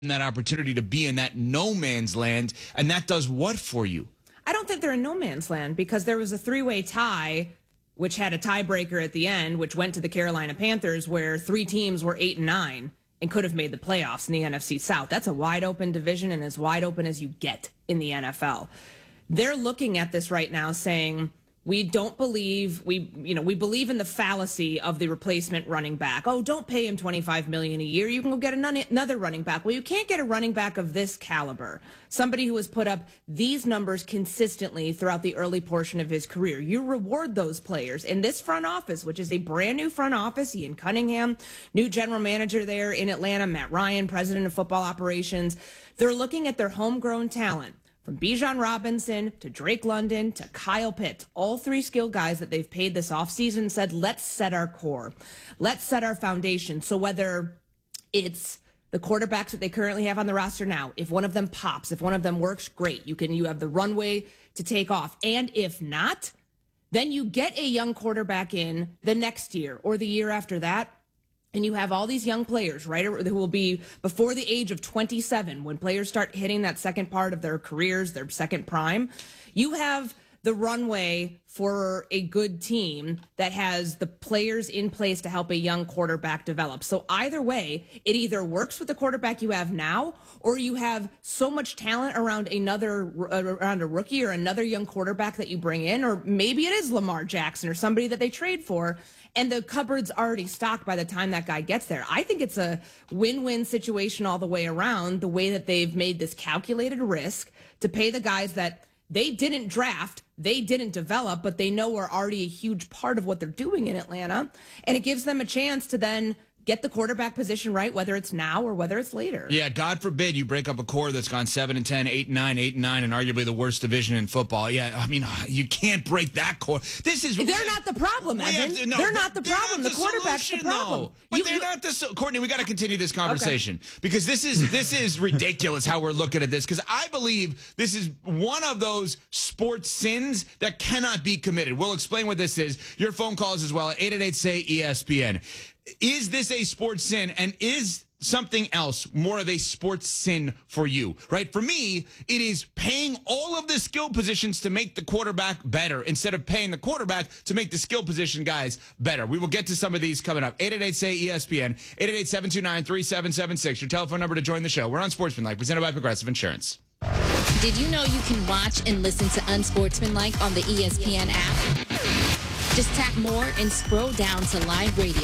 that opportunity to be in that no man's land, and that does what for you? I don't think they're in no man's land because there was a three-way tie, which had a tiebreaker at the end, which went to the Carolina Panthers, where three teams were 8-9 and could have made the playoffs in the NFC South. That's a wide open division and as wide open as you get in the NFL. They're looking at this right now saying, we don't believe, we believe in the fallacy of the replacement running back. Oh, don't pay him $25 million a year. You can go get another running back. Well, you can't get a running back of this caliber. Somebody who has put up these numbers consistently throughout the early portion of his career. You reward those players. In this front office, which is a brand new front office, Ian Cunningham, new general manager there in Atlanta, Matt Ryan, president of football operations, they're looking at their homegrown talent. From Bijan Robinson to Drake London to Kyle Pitts, all three skilled guys that they've paid this offseason said, let's set our core. Let's set our foundation. So whether it's the quarterbacks that they currently have on the roster now, if one of them pops, if one of them works, great. You have the runway to take off. And if not, then you get a young quarterback in the next year or the year after that. And you have all these young players, right, who will be before the age of 27 when players start hitting that second part of their careers, their second prime. You have the runway for a good team that has the players in place to help a young quarterback develop. So either way, it either works with the quarterback you have now, or you have so much talent around a rookie or another young quarterback that you bring in, or maybe it is Lamar Jackson or somebody that they trade for, and the cupboard's already stocked by the time that guy gets there. I think it's a win-win situation all the way around, the way that they've made this calculated risk to pay the guys that they didn't draft, they didn't develop, but they know are already a huge part of what they're doing in Atlanta. And it gives them a chance to then get the quarterback position right, whether it's now or whether it's later. Yeah, God forbid you break up a core that's gone 7-10, 8-9, 8-9, and arguably the worst division in football. Yeah, I mean, you can't break that core. They're not the problem, Evan. They're not the problem. The quarterback's the problem. But they're not the Courtney, we got to continue this conversation because this is ridiculous how we're looking at this, because I believe this is one of those sports sins that cannot be committed. We'll explain what this is. Your phone calls as well at 888-SAY-ESPN. Is this a sports sin, and is something else more of a sports sin for you, right? For me, it is paying all of the skill positions to make the quarterback better instead of paying the quarterback to make the skill position guys better. We will get to some of these coming up. 888-SAY-ESPN, 888-729-3776, your telephone number to join the show. We're on Sportsmanlike, presented by Progressive Insurance. Did you know you can watch and listen to Unsportsmanlike on the ESPN app? Just tap more and scroll down to live radio.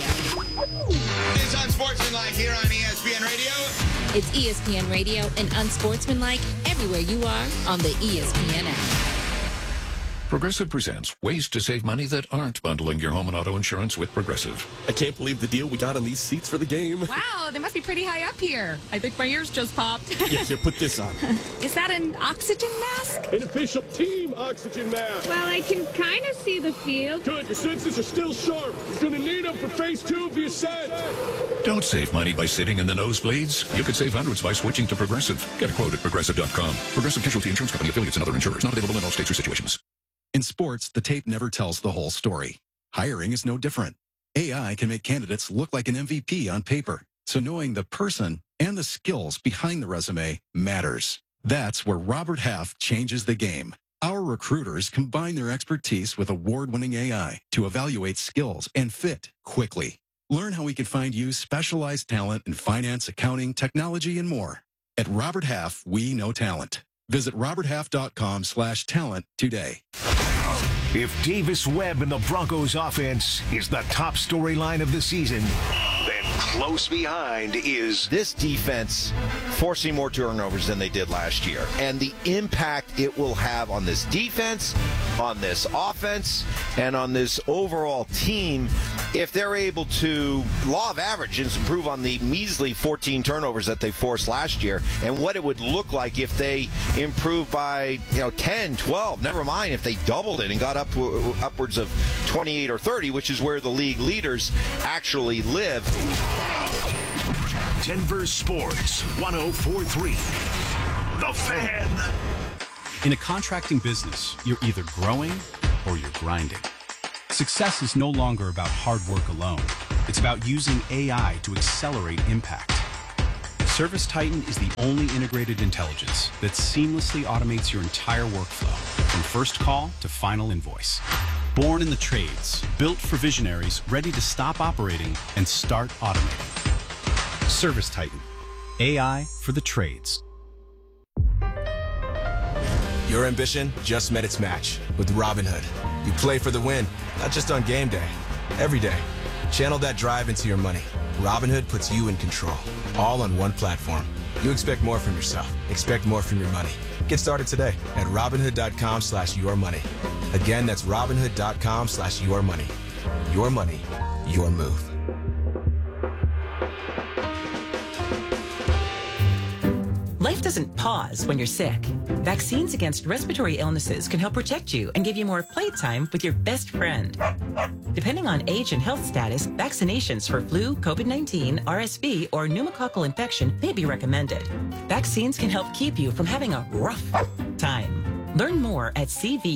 It's Unsportsmanlike here on ESPN Radio. It's ESPN Radio and Unsportsmanlike everywhere you are on the ESPN app. Progressive presents ways to save money that aren't bundling your home and auto insurance with Progressive. I can't believe the deal we got on these seats for the game. Wow, they must be pretty high up here. I think my ears just popped. Here, put this on. Is that an oxygen mask? An official team oxygen mask. Well, I can kind of see the field. Good, your senses are still sharp. You're going to need them for phase 2 of your set. Don't save money by sitting in the nosebleeds. You could save hundreds by switching to Progressive. Get a quote at Progressive.com. Progressive Casualty Insurance Company, affiliates, and other insurers. Not available in all states or situations. In sports, the tape never tells the whole story. Hiring is no different. AI can make candidates look like an MVP on paper, so knowing the person and the skills behind the resume matters. That's where Robert Half changes the game. Our recruiters combine their expertise with award-winning AI to evaluate skills and fit quickly. Learn how we can find you specialized talent in finance, accounting, technology, and more. At Robert Half, we know talent. Visit roberthalf.com/talent today. If Davis Webb and the Broncos offense is the top storyline of the season, then close behind is this defense forcing more turnovers than they did last year. And the impact it will have on this defense, on this offense, and on this overall team if they're able to, law of averages, improve on the measly 14 turnovers that they forced last year, and what it would look like if they improved by 10, 12, never mind if they doubled it and got up to upwards of 28 or 30, which is where the league leaders actually live. Denver Sports 104.3. The Fan. In a contracting business, you're either growing or you're grinding. Success is no longer about hard work alone. It's about using AI to accelerate impact. Service Titan is the only integrated intelligence that seamlessly automates your entire workflow, from first call to final invoice. Born in the trades, built for visionaries ready to stop operating and start automating. Service Titan. AI for the trades. Your ambition just met its match with Robinhood. You play for the win, not just on game day, every day. Channel that drive into your money. Robinhood puts you in control, all on one platform. You expect more from yourself. Expect more from your money. Get started today at Robinhood.com/yourmoney. Again, that's Robinhood.com/yourmoney. Your money, your move. Life doesn't pause when you're sick. Vaccines against respiratory illnesses can help protect you and give you more playtime with your best friend. Depending on age and health status, vaccinations for flu, COVID-19, RSV, or pneumococcal infection may be recommended. Vaccines can help keep you from having a rough time. Learn more at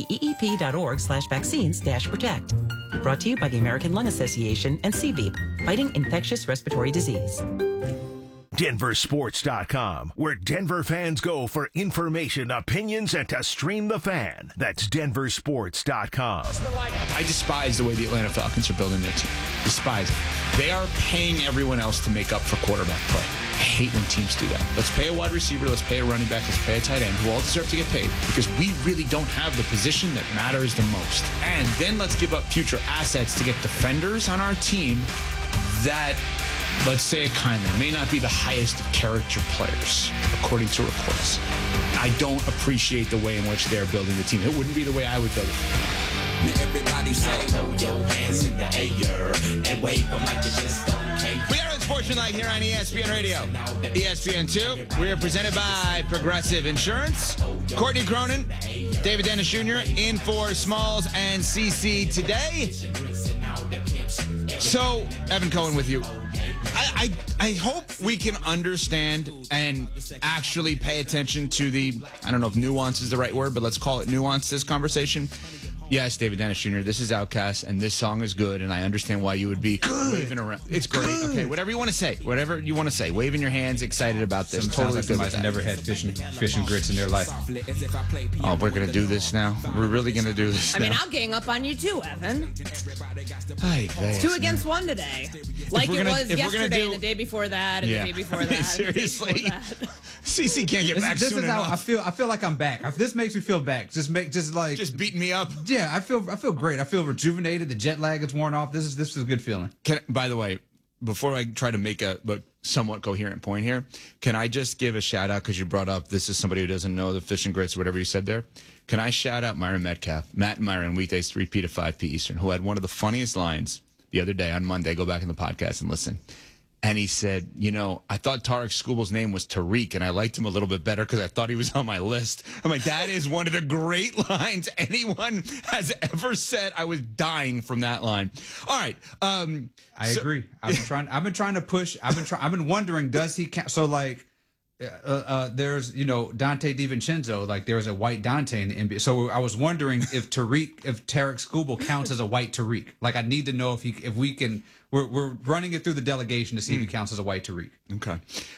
cveep.org/vaccines-protect. Brought to you by the American Lung Association and CVEEP, fighting infectious respiratory disease. DenverSports.com, where Denver fans go for information, opinions, and to stream the fan. That's DenverSports.com. I despise the way the Atlanta Falcons are building their team. Despise it. They are paying everyone else to make up for quarterback play. I hate when teams do that. Let's pay a wide receiver, let's pay a running back, let's pay a tight end, who all deserve to get paid, because we really don't have the position that matters the most. And then let's give up future assets to get defenders on our team that, let's say it kindly, may not be the highest of character players, according to reports. I don't appreciate the way in which they're building the team. It wouldn't be the way I would build it. Everybody say, throw your hands in the air and wave them like you just don't care. We are on Sportsmanlike here on ESPN Radio. ESPN2. We are presented by Progressive Insurance. Courtney Cronin, David Dennis Jr. in for Smalls and CC today. So, Evan Cohen with you. I hope we can understand and actually pay attention to the, I don't know if nuance is the right word, but let's call it nuance, this conversation. Yes, David Dennis Jr., this is Outkast, and this song is good, and I understand why you would be waving around. It's great. Okay, whatever you want to say. Whatever you want to say. Waving your hands, excited about this. Totally like somebody's never had fish and grits in their life. Oh, we're going to do this now? We're really going to do this now? I mean, I'll gang up on you too, Evan. Hey, it's 2 against 1 today. Like it was yesterday, and the day before that, and the day before that. Seriously. CC can't get back soon enough. I feel like I'm back. This makes me feel back. Just beating me up. Yeah, I feel great. I feel rejuvenated. The jet lag is worn off. This is a good feeling. By the way, before I try to make a somewhat coherent point here, can I just give a shout out, because you brought up this is somebody who doesn't know the fish and grits, whatever you said there. Can I shout out Myron Metcalf, Matt and Myron, weekdays 3P to 5P Eastern, who had one of the funniest lines the other day on Monday. Go back in the podcast and listen. And he said, I thought Tarek Skubal's name was Tariq, and I liked him a little bit better because I thought he was on my list. I'm like, that is one of the great lines anyone has ever said. I was dying from that line. All right. I agree. I've been trying to push. I've been wondering, does he count? So there's Dante DiVincenzo, like there was a white Dante in the NBA. So I was wondering if Tarek Skubal counts as a white Tariq. Like I need to know if we can. We're running it through the delegation to see if he counts as a white Tariq. Okay.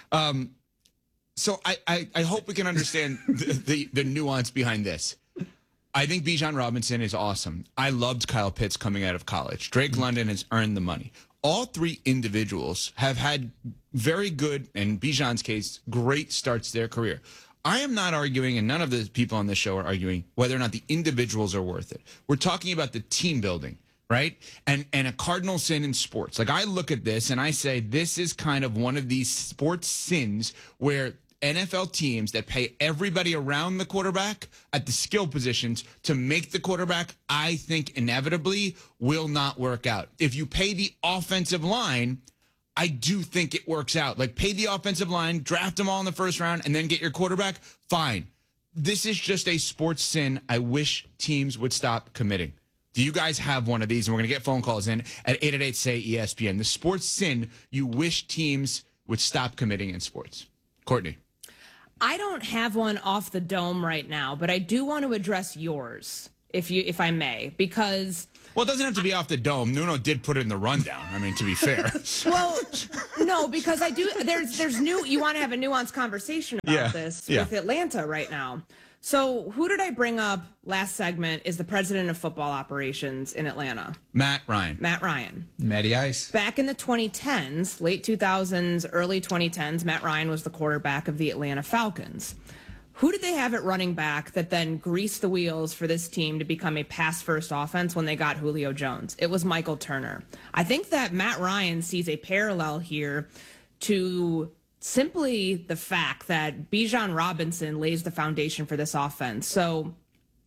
So I hope we can understand the nuance behind this. I think Bijan Robinson is awesome. I loved Kyle Pitts coming out of college. Drake London has earned the money. All three individuals have had very good, in Bijan's case, great starts to their career. I am not arguing, and none of the people on this show are arguing, whether or not the individuals are worth it. We're talking about the team building, right? And a cardinal sin in sports. Like, I look at this and I say, this is kind of one of these sports sins where NFL teams that pay everybody around the quarterback at the skill positions to make the quarterback, I think inevitably will not work out. If you pay the offensive line, I do think it works out. Like, pay the offensive line, draft them all in the first round, and then get your quarterback, fine. This is just a sports sin I wish teams would stop committing. Do you guys have one of these? And we're going to get phone calls in at 888-SAY-ESPN. The sports sin you wish teams would stop committing in sports. Courtney. I don't have one off the dome right now, but I do want to address yours. if I may, because. Well, it doesn't have to be off the dome. Nuno did put it in the rundown. I mean, to be fair. Well, no, because I do. There's new. You want to have a nuanced conversation about this with Atlanta right now. So who did I bring up last segment is the president of football operations in Atlanta? Matt Ryan. Matty Ice. Back in the 2010s, late 2000s, early 2010s, Matt Ryan was the quarterback of the Atlanta Falcons. Who did they have at running back that then greased the wheels for this team to become a pass-first offense when they got Julio Jones? It was Michael Turner. I think that Matt Ryan sees a parallel here to simply the fact that Bijan Robinson lays the foundation for this offense. So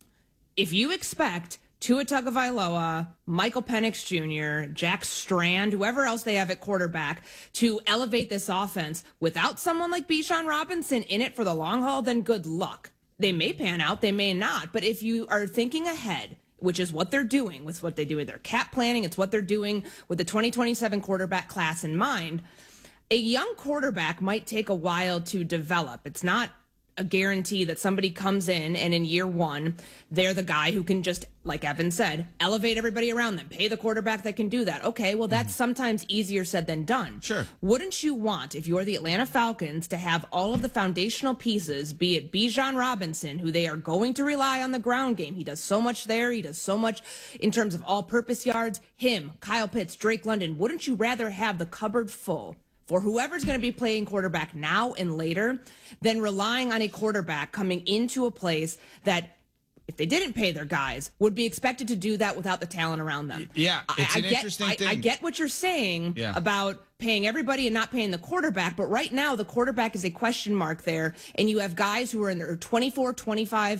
if you expect Tua Tagovailoa, Michael Penix Jr., Jack Strand, whoever else they have at quarterback to elevate this offense without someone like Bijan Robinson in it for the long haul, then good luck. They may pan out, they may not. But if you are thinking ahead, which is what they're doing with what they do with their cap planning, it's what they're doing with the 2027 quarterback class in mind, a young quarterback might take a while to develop. It's not a guarantee that somebody comes in and in year one, they're the guy who can just, like Evan said, elevate everybody around them, pay the quarterback that can do that. Okay, well, that's sometimes easier said than done. Sure. Wouldn't you want, if you're the Atlanta Falcons, to have all of the foundational pieces, be it Bijan Robinson, who they are going to rely on the ground game. He does so much there. He does so much in terms of all-purpose yards. Him, Kyle Pitts, Drake London. Wouldn't you rather have the cupboard full for whoever's going to be playing quarterback now and later, than relying on a quarterback coming into a place that, if they didn't pay their guys, would be expected to do that without the talent around them? Yeah, it's an interesting thing. I get what you're saying about paying everybody and not paying the quarterback, but right now the quarterback is a question mark there, and you have guys who are in their 24, 25,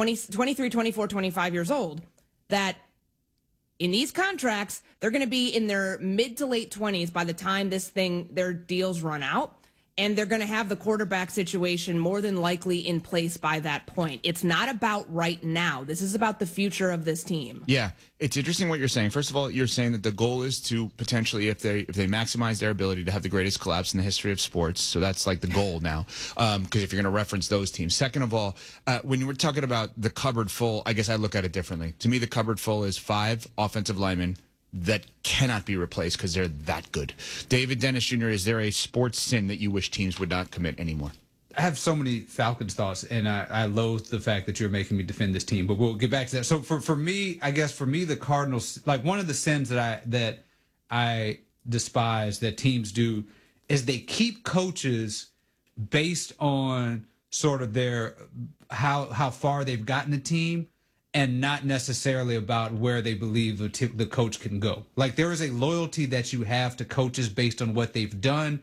23, 24, 25 years old that in these contracts, they're going to be in their mid to late 20s by the time their deals run out. And they're going to have the quarterback situation more than likely in place by that point. It's not about right now. This is about the future of this team. Yeah, it's interesting what you're saying. First of all, you're saying that the goal is to potentially, if they maximize their ability, to have the greatest collapse in the history of sports. So that's like the goal now, because if you're going to reference those teams. Second of all, when you were talking about the cupboard full, I guess I look at it differently. To me, the cupboard full is 5 offensive linemen that cannot be replaced because they're that good. David Dennis Jr., is there a sports sin that you wish teams would not commit anymore? I have so many Falcons thoughts, and I loathe the fact that you're making me defend this team, but we'll get back to that. So for me, I guess for me, the Cardinals, like one of the sins that I despise that teams do is they keep coaches based on sort of their how far they've gotten the team, and not necessarily about where they believe the coach can go. Like there is a loyalty that you have to coaches based on what they've done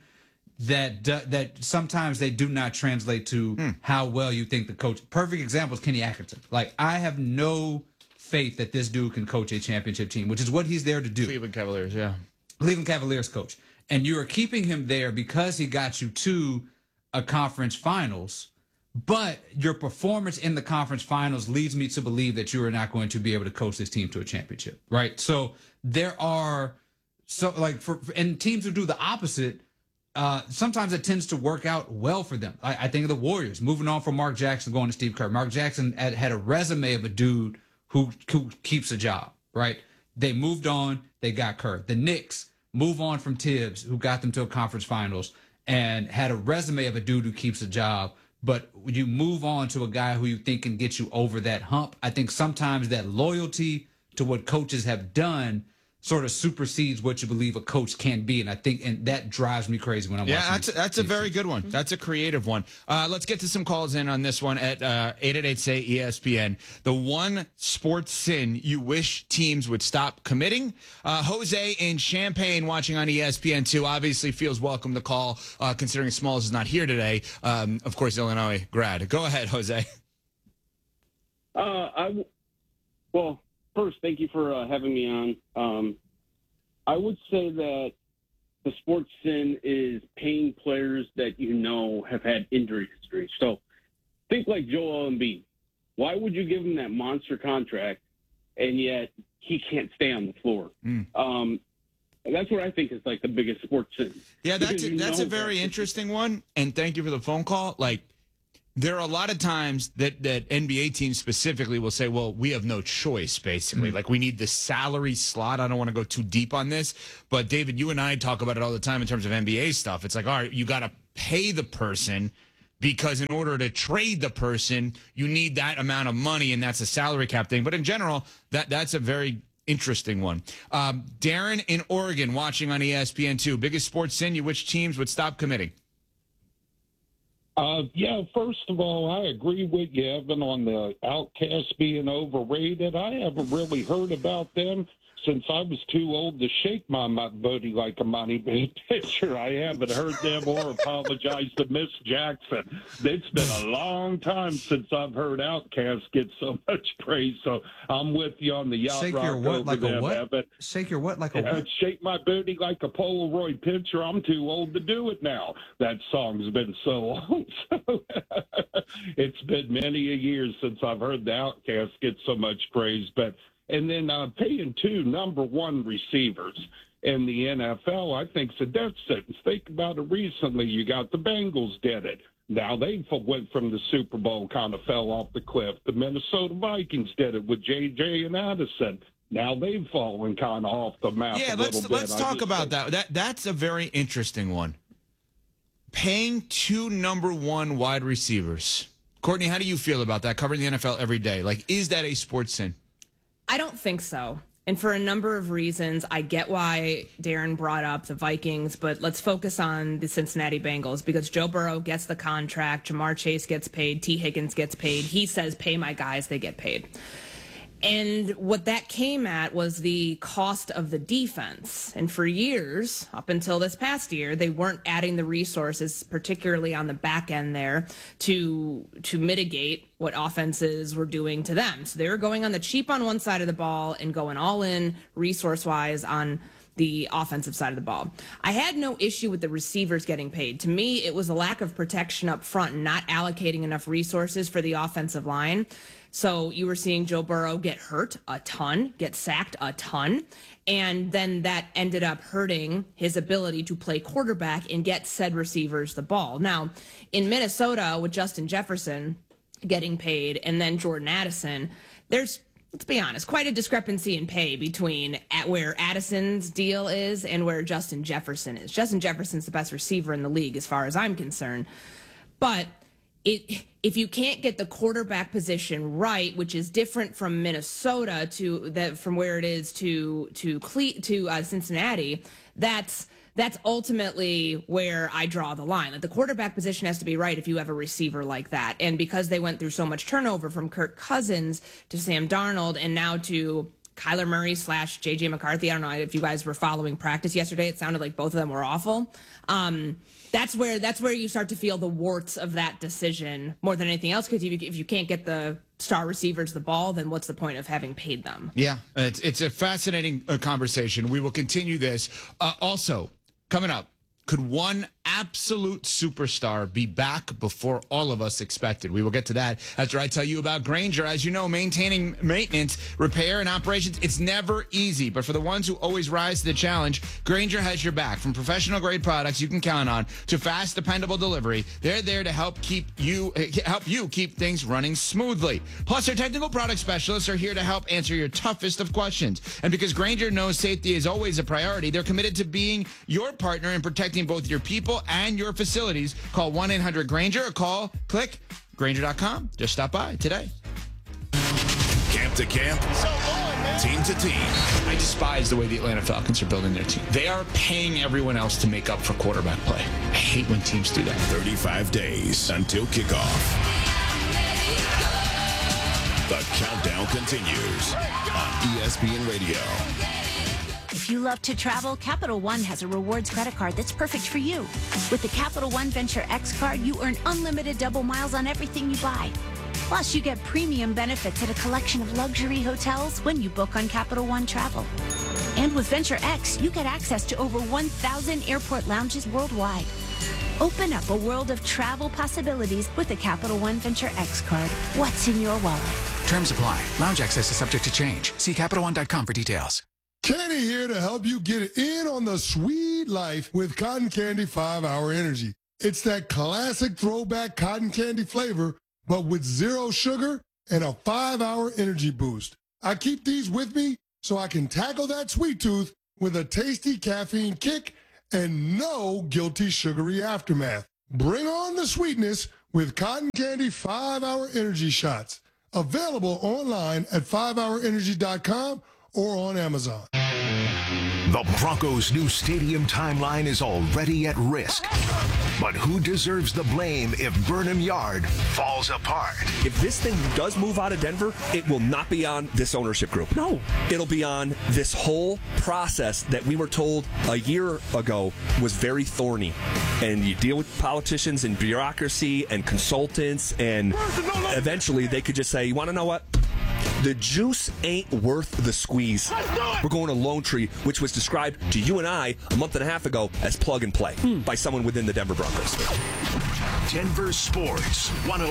that sometimes they do not translate to how well you think the coach. Perfect example is Kenny Atkinson. Like I have no faith that this dude can coach a championship team, which is what he's there to do. Cleveland Cavaliers, yeah. Cleveland Cavaliers coach. And you are keeping him there because he got you to a conference finals. But your performance in the conference finals leads me to believe that you are not going to be able to coach this team to a championship, right? So there are and teams who do the opposite, sometimes it tends to work out well for them. I think of the Warriors moving on from Mark Jackson going to Steve Kerr. Mark Jackson had a resume of a dude who keeps a job, right? They moved on, they got Kerr. The Knicks move on from Tibbs, who got them to a conference finals, and had a resume of a dude who keeps a job. But you move on to a guy who you think can get you over that hump. I think sometimes that loyalty to what coaches have done sort of supersedes what you believe a coach can be. And that drives me crazy when I'm watching. Yeah, that's a very good one. That's a creative one. Let's get to some calls in on this one at 888-SAY-ESPN. The one sports sin you wish teams would stop committing. Jose in Champaign watching on ESPN2 obviously feels welcome to call, considering Smalls is not here today. Of course, Illinois grad. Go ahead, Jose. Well, first, thank you for having me on. I would say that the sports sin is paying players that you know have had injury history. So think like Joel Embiid. Why would you give him that monster contract and yet he can't stay on the floor? That's what I think is like the biggest sports sin. Yeah, that's a very interesting one. And thank you for the phone call. Like, there are a lot of times that NBA teams specifically will say, well, we have no choice, basically. Like, we need the salary slot. I don't want to go too deep on this. But, David, you and I talk about it all the time in terms of NBA stuff. It's like, all right, you got to pay the person because in order to trade the person, you need that amount of money, and that's a salary cap thing. But in general, that's a very interesting one. Darren in Oregon watching on ESPN2. Biggest sports sin, you wish teams would stop committing? Yeah, first of all, I agree with you, Evan, on the Outcasts being overrated. I haven't really heard about them since I was too old to shake my buddy like a money pitcher. I haven't heard them or apologize to Miss Jackson. It's been a long time since I've heard Outcasts get so much praise. So I'm with you on the yacht Shake rock your what over like them, a what? Evan. Shake your what like a what? Shake my booty like a Polaroid picture. I'm too old to do it now. That song's been so long. So it's been many a years since I've heard the Outcasts get so much praise. And then paying two number one receivers in the NFL, I think, is a death sentence. Think about it recently. You got the Bengals did it. Now they went from the Super Bowl, kind of fell off the cliff. The Minnesota Vikings did it with J.J. and Addison. Now they've fallen kind of off the map a little bit. Let's talk about that. That's a very interesting one. Paying two number one wide receivers. Courtney, how do you feel about that? Covering the NFL every day. Like, is that a sports sin? I don't think so. And for a number of reasons, I get why Darren brought up the Vikings, but let's focus on the Cincinnati Bengals because Joe Burrow gets the contract, Jamar Chase gets paid, T. Higgins gets paid. He says, pay my guys, they get paid. And what that came at was the cost of the defense. And for years, up until this past year, they weren't adding the resources, particularly on the back end there, to mitigate what offenses were doing to them. So they were going on the cheap on one side of the ball and going all in resource-wise on the offensive side of the ball. I had no issue with the receivers getting paid. To me, it was a lack of protection up front and not allocating enough resources for the offensive line. So you were seeing Joe Burrow get hurt a ton, get sacked a ton, and then that ended up hurting his ability to play quarterback and get said receivers the ball. Now, in Minnesota with Justin Jefferson getting paid and then Jordan Addison, there's, let's be honest, quite a discrepancy in pay between at where Addison's deal is and where Justin Jefferson is. Justin Jefferson's the best receiver in the league as far as I'm concerned. But if you can't get the quarterback position right, which is different from Minnesota from where it is to Cincinnati, that's ultimately where I draw the line. Like the quarterback position has to be right if you have a receiver like that. And because they went through so much turnover from Kirk Cousins to Sam Darnold and now to Kyler Murray / JJ McCarthy. I don't know if you guys were following practice yesterday. It sounded like both of them were awful. That's where you start to feel the warts of that decision more than anything else. Because if you can't get the star receivers the ball, then what's the point of having paid them? Yeah, it's a fascinating conversation. We will continue this. Also, coming up, could one absolute superstar be back before all of us expected? We will get to that after I tell you about Grainger. As you know, maintaining maintenance, repair, and operations, it's never easy. But for the ones who always rise to the challenge, Grainger has your back. From professional-grade products you can count on to fast, dependable delivery, they're there to help you keep things running smoothly. Plus, their technical product specialists are here to help answer your toughest of questions. And because Grainger knows safety is always a priority, they're committed to being your partner in protecting both your people and your facilities. Call 1-800-GRAINGER or click Grainger.com. Just stop by today. Camp to camp, team to team. I despise the way the Atlanta Falcons are building their team. They are paying everyone else to make up for quarterback play. I hate when teams do that. 35 days until kickoff. The countdown continues on ESPN Radio. If you love to travel, Capital One has a rewards credit card that's perfect for you. With the Capital One Venture X card, you earn unlimited double miles on everything you buy. Plus, you get premium benefits at a collection of luxury hotels when you book on Capital One Travel. And with Venture X, you get access to over 1,000 airport lounges worldwide. Open up a world of travel possibilities with the Capital One Venture X card. What's in your wallet? Terms apply. Lounge access is subject to change. See CapitalOne.com for details. Kenny here to help you get in on the sweet life with Cotton Candy 5-Hour Energy. It's that classic throwback cotton candy flavor, but with 0 sugar and a 5-hour energy boost. I keep these with me so I can tackle that sweet tooth with a tasty caffeine kick and no guilty sugary aftermath. Bring on the sweetness with Cotton Candy 5-Hour Energy Shots. Available online at 5hourenergy.com or on Amazon. The Broncos' new stadium timeline is already at risk. But who deserves the blame if Burnham Yard falls apart? If this thing does move out of Denver, it will not be on this ownership group. No. It'll be on this whole process that we were told a year ago was very thorny. And you deal with politicians and bureaucracy and consultants, and eventually they could just say, you want to know what? The juice ain't worth the squeeze. We're going to Lone Tree, which was described to you and I a month and a half ago as plug and play by someone within the Denver Broncos. Denver Sports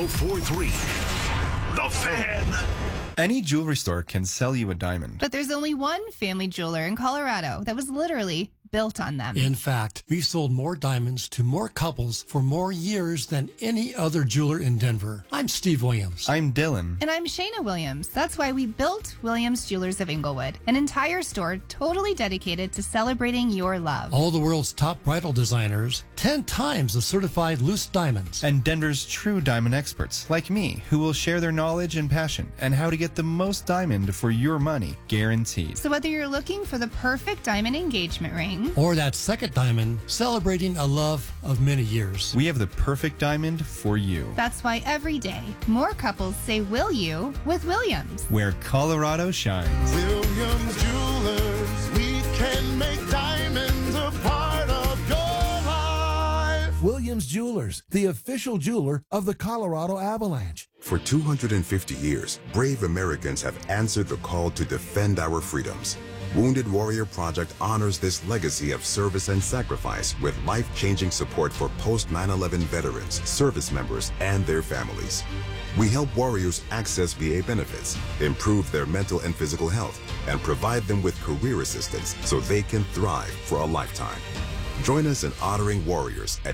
104.3. The Fan. Any jewelry store can sell you a diamond. But there's only one family jeweler in Colorado that was literally built on them. In fact, we've sold more diamonds to more couples for more years than any other jeweler in Denver. I'm Steve Williams. I'm Dylan. And I'm Shayna Williams. That's why we built Williams Jewelers of Inglewood, an entire store totally dedicated to celebrating your love. All the world's top bridal designers, 10 times the certified loose diamonds. And Denver's true diamond experts, like me, who will share their knowledge and passion and how to get the most diamond for your money, guaranteed. So whether you're looking for the perfect diamond engagement ring, or that second diamond celebrating a love of many years, we have the perfect diamond for you. That's why every day more couples say will you with Williams, where Colorado shines. Williams Jewelers, we can make diamonds a part of your life. Williams Jewelers, the official jeweler of the Colorado Avalanche. For 250 years, brave Americans have answered the call to defend our freedoms. Wounded Warrior Project honors this legacy of service and sacrifice with life-changing support for post-9/11 veterans, service members, and their families. We help warriors access VA benefits, improve their mental and physical health, and provide them with career assistance so they can thrive for a lifetime. Join us in honoring warriors at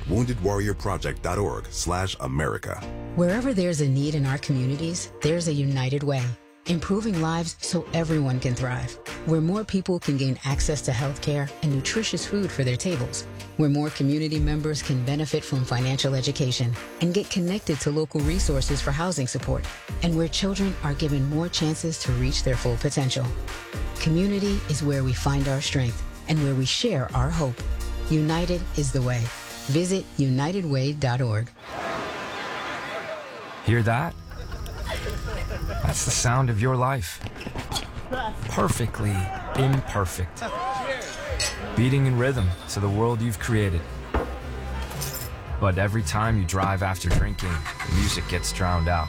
woundedwarriorproject.org/America. Wherever there's a need in our communities, there's a United Way. Improving lives so everyone can thrive. Where more people can gain access to health care and nutritious food for their tables. Where more community members can benefit from financial education and get connected to local resources for housing support. And where children are given more chances to reach their full potential. Community is where we find our strength and where we share our hope. United is the way. Visit unitedway.org. Hear that? That's the sound of your life. Perfectly imperfect. Beating in rhythm to the world you've created. But every time you drive after drinking, the music gets drowned out.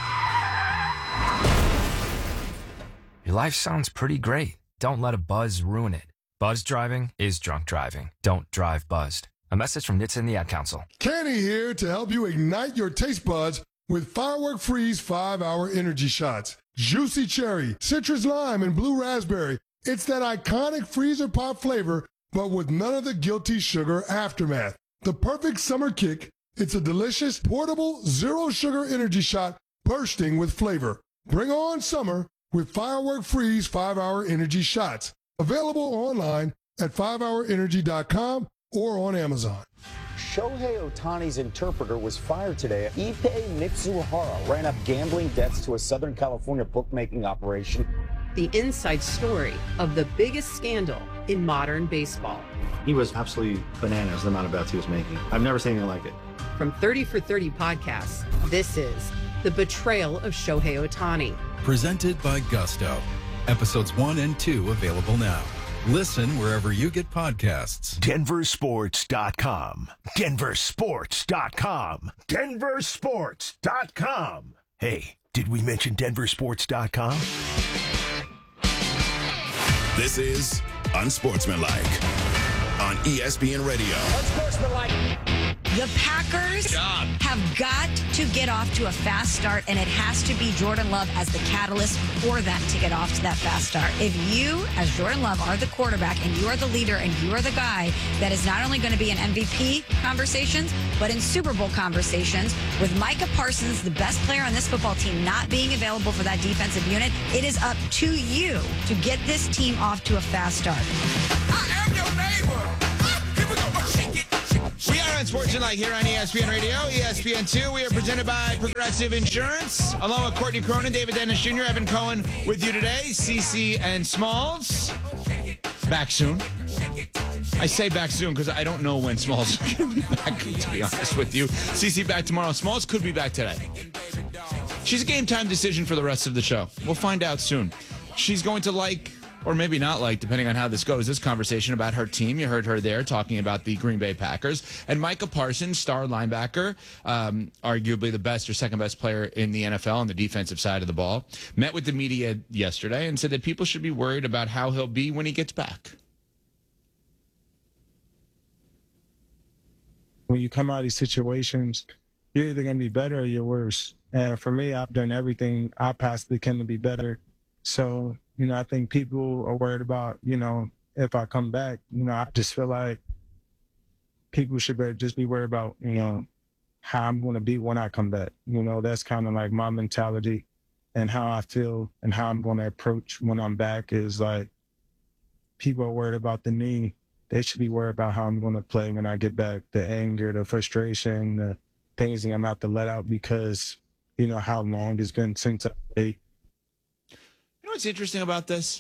Your life sounds pretty great. Don't let a buzz ruin it. Buzz driving is drunk driving. Don't drive buzzed. A message from NHTSA and the Ad Council. Kenny here to help you ignite your taste buds with Firework Freeze 5-Hour Energy Shots. Juicy cherry, citrus lime, and blue raspberry. It's that iconic freezer pop flavor, but with none of the guilty sugar aftermath. The perfect summer kick. It's a delicious, portable, zero-sugar energy shot bursting with flavor. Bring on summer with Firework Freeze 5-Hour Energy Shots. Available online at 5hourenergy.com or on Amazon. Shohei Ohtani's interpreter was fired today. Ippei Mitsuhara ran up gambling debts to a Southern California bookmaking operation. The inside story of the biggest scandal in modern baseball. He was absolutely bananas, the amount of bets he was making. I've never seen anything like it. From 30 for 30 podcasts, this is The Betrayal of Shohei Ohtani. Presented by Gusto. Episodes 1 and 2 available now. Listen wherever you get podcasts. DenverSports.com. DenverSports.com. DenverSports.com. Hey, did we mention DenverSports.com? This is Unsportsmanlike on ESPN Radio. Unsportsmanlike. The Packers have got to get off to a fast start, and it has to be Jordan Love as the catalyst for them to get off to that fast start. If you, as Jordan Love, are the quarterback and you are the leader and you are the guy that is not only going to be in MVP conversations, but in Super Bowl conversations, with Micah Parsons, the best player on this football team, not being available for that defensive unit, it is up to you to get this team off to a fast start. I am your neighbor. Here we go. Shake it. We are on Sports Tonight here on ESPN Radio, ESPN2. We are presented by Progressive Insurance, along with Courtney Cronin, David Dennis Jr., Evan Cohen with you today. CC and Smalls back soon. I say back soon because I don't know when Smalls is going to be back, to be honest with you. CC back tomorrow. Smalls could be back today. She's a game time decision for the rest of the show. We'll find out soon. She's going to like, or maybe not like, depending on how this goes, this conversation about her team. You heard her there talking about the Green Bay Packers. And Micah Parsons, star linebacker, arguably the best or second best player in the NFL on the defensive side of the ball, met with the media yesterday and said that people should be worried about how he'll be when he gets back. When you come out of these situations, you're either going to be better or you're worse. And for me, I've done everything I possibly can to be better. So, I think people are worried about, if I come back, I just feel like people should just be worried about, how I'm going to be when I come back. That's kind of like my mentality, and how I feel and how I'm going to approach when I'm back is like, people are worried about the knee. They should be worried about how I'm going to play when I get back. The anger, the frustration, the things that I'm about to let out because, how long it's been since I played. You know what's interesting about this?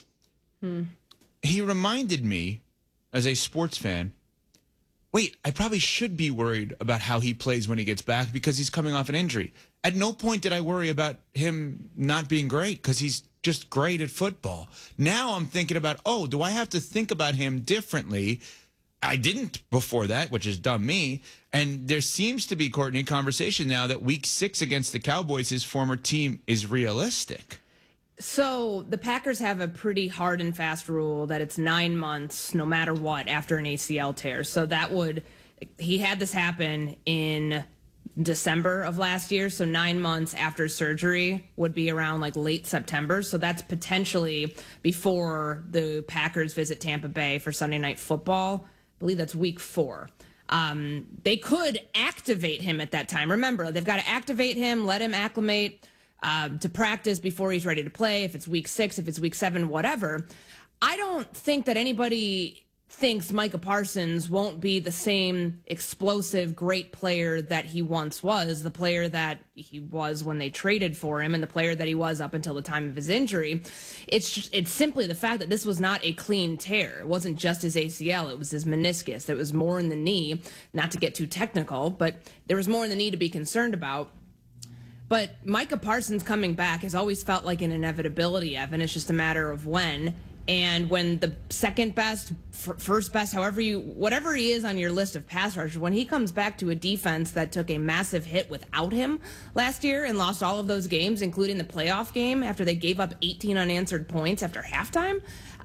He reminded me, as a sports fan, wait, I probably should be worried about how he plays when he gets back because he's coming off an injury. At no point did I worry about him not being great because he's just great at football. Now I'm thinking about, do I have to think about him differently? I didn't before that, which is dumb me. And there seems to be, Courtney, conversation now that week 6 against the Cowboys, his former team, is realistic. So the Packers have a pretty hard and fast rule that it's 9 months, no matter what, after an ACL tear. So he had this happen in December of last year. So 9 months after surgery would be around like late September. So that's potentially before the Packers visit Tampa Bay for Sunday Night Football. I believe that's week 4. They could activate him at that time. Remember, they've got to activate him, let him acclimate to practice before he's ready to play. If it's week 6, if it's week 7, whatever. I don't think that anybody thinks Micah Parsons won't be the same explosive, great player that he once was, the player that he was when they traded for him and the player that he was up until the time of his injury. It's simply the fact that this was not a clean tear. It wasn't just his ACL. It was his meniscus. There was more in the knee, not to get too technical, but there was more in the knee to be concerned about. But Micah Parsons coming back has always felt like an inevitability, Evan. It's just a matter of when. And when the second best, first best, whatever he is on your list of pass rushers, when he comes back to a defense that took a massive hit without him last year and lost all of those games, including the playoff game after they gave up 18 unanswered points after halftime,